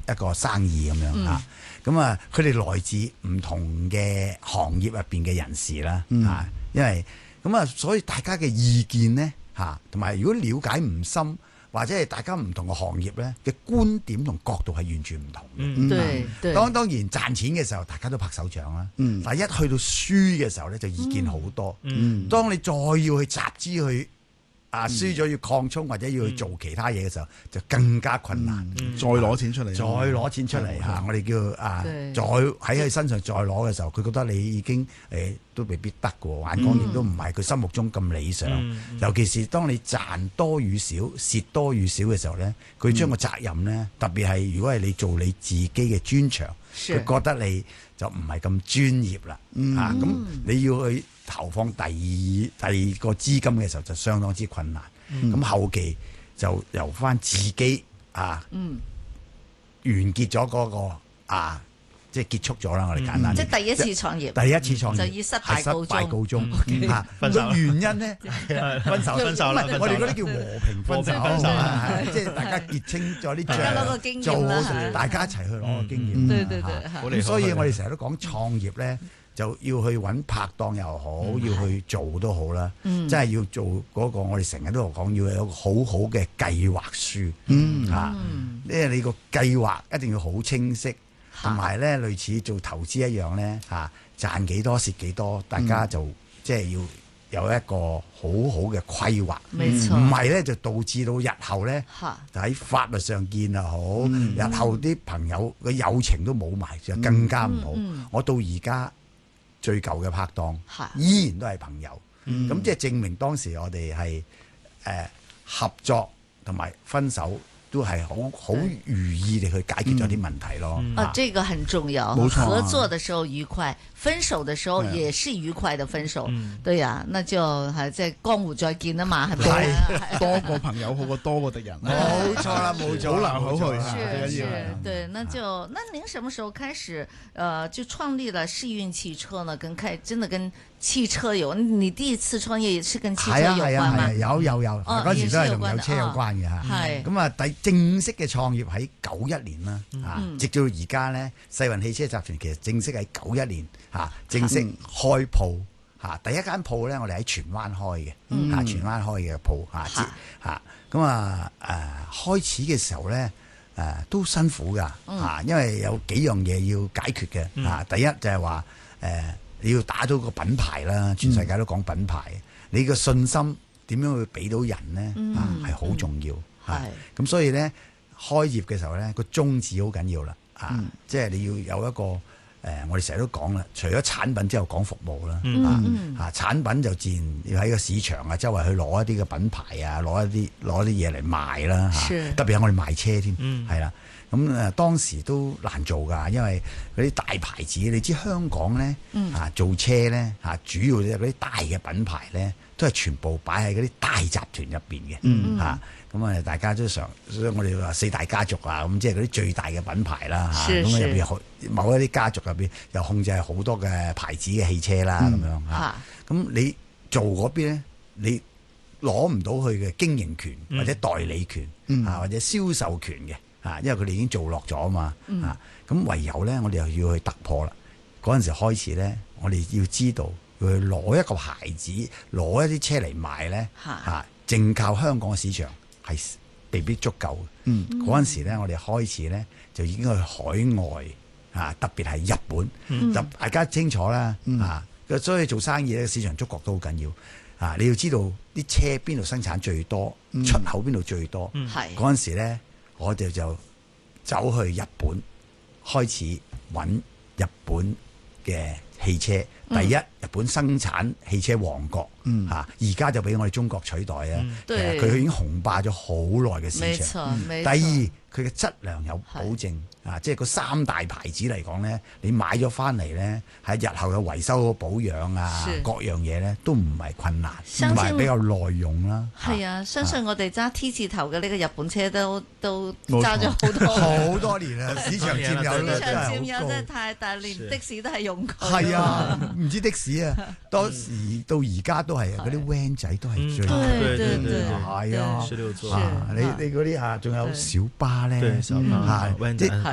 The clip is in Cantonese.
一個生意咁樣嚇。咁啊，佢哋來自唔同嘅行業入邊嘅人士啦嚇，因為咁啊，所以大家嘅意見呢，嚇，同埋如果了解唔深，或者係大家唔同嘅行業咧嘅觀點同角度係完全唔同嘅。 對， 當然賺錢嘅時候，大家都拍手掌啦。但係一去到輸嘅時候咧，就意見好多。當你再要去集資去輸咗要擴充或者要去做其他嘢嘅時候，就更加困難。 再攞錢出嚟， 再攞錢出嚟嚇，我哋叫再喺佢身上再攞嘅時候，佢覺得你已經都未必得嘅喎，眼光亦都唔係佢心目中咁理想。尤其是當你賺多與少、蝕多與少嘅時候咧，佢將個責任咧，特別係如果係你做你自己嘅專長，佢覺得你就唔係咁專業啦。咁你要去投放第二個資金嘅時候就相當之困難。咁後期就由翻自己完結咗嗰個即係結束咗啦。我哋簡單， 即係第一次創業，就以失敗告終。 分手原因咧，分手啦。我哋嗰啲叫和平分手，即係大家結清咗啲帳，做好大家一齊去攞個經驗。咁所以我哋成日都講創業咧，就要去揾拍檔又好，要去做都好啦。真係要做嗰個，我哋成日都講要有一個好好嘅計劃書。因為你個計劃一定要好清晰。同埋咧，類似做投資一樣咧，賺幾多蝕幾多，大家就即係要有一個好好嘅規劃。唔係咧就導致到日後咧，就喺法律上見又好，日後啲朋友嘅友情都冇埋，就更加唔好。我到而家最舊嘅拍檔依然都係朋友，咁即係證明當時我哋係合作同埋分手。都係好如意地去解決咗啲問題咯。 這個很重要。 冇錯， 合作的時候愉快，分手的時候也是愉快的分手。對呀，那就係即係江湖再見啊嘛，係咪？ 多個朋友好過多個敵人。 冇錯啦，冇錯， 好難好去。 是，對，那您什麼時候開始就創立了世運汽車呢？真的跟汽車有，你第一次創業也是跟汽車有關嗎？ 有，嗰時都係同有車有關嘅嚇。咁啊，正式嘅創業喺91年啦，直到而家咧，世運汽車集團其實正式喺91年正式開鋪第一間鋪咧，我哋喺荃灣開嘅荃灣開嘅鋪咁開始嘅時候咧都辛苦㗎因為有幾樣嘢要解決嘅第一就係話你要打到個品牌啦，全世界都講品牌，你個信心點樣去俾到人咧係好重要。咁所以咧開業嘅時候咧個宗旨好緊要啦即係你要有一個我哋成日都講啦，除咗產品之後講服務啦產品就自然要喺個市場周圍去攞一啲嘅品牌攞一啲嘢嚟賣啦特別係我哋賣車添係啦。咁當時都難做㗎，因為嗰啲大牌子，你知香港咧做車咧主要嗰啲大嘅品牌咧，都係全部擺喺嗰啲大集團入邊嘅咁大家都所以我哋話四大家族咁即係嗰啲最大嘅品牌啦咁入邊某一啲家族入邊又控制好多嘅牌子嘅汽車啦咁樣咁你做嗰邊咧，你攞唔到佢嘅經營權或者代理權或者銷售權嘅。因為佢哋已經做落咗啊嘛，咁唯有咧，我哋又要去突破啦。嗰陣時開始咧，我哋要知道要去攞一個牌子，攞一啲車嚟賣咧，淨靠香港嘅市場係未必足夠嘅。嗰陣時咧，我哋開始咧就已經去海外特別係日本，大家清楚啦所以做生意咧，市場觸覺都好緊要你要知道啲車邊度生產最多，出口邊度最多。嗰陣時咧。我哋就走去日本，開始揾日本嘅汽車。第一，日本生產汽車王國，而家就俾我哋中國取代佢已經雄霸咗好耐嘅市場。第二，佢嘅質量有保證。即係個三大牌子嚟講咧，你買咗翻嚟咧，喺日後嘅維修保養各樣嘢咧，都唔係困難，同埋比較耐用啦。 係相信我哋揸 T 字頭嘅呢個日本車都揸咗好多年啦，市場佔有率真係太大，連的士都係用過。 係唔知的士當時到而家都係嗰啲 van 仔都係最係你嗰啲仲有小巴咧，即係